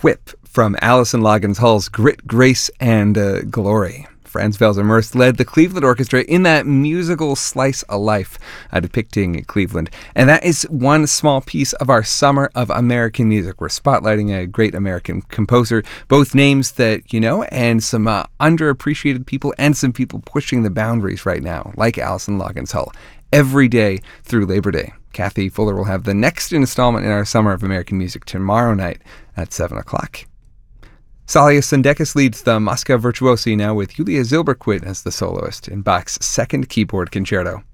Whip from Alison Loggins Hull's Grit, Grace, and Glory. Franz Welser-Möst led the Cleveland Orchestra in that musical slice of life depicting Cleveland. And that is one small piece of our Summer of American Music. We're spotlighting a great American composer, both names that you know, and some underappreciated people, and some people pushing the boundaries right now, like Alison Loggins Hull, every day through Labor Day. Kathy Fuller will have the next installment in our Summer of American Music tomorrow night at 7 o'clock. Salias Sandekis leads the Moscow Virtuosi now with Yulia Zilberquit as the soloist in Bach's second keyboard concerto.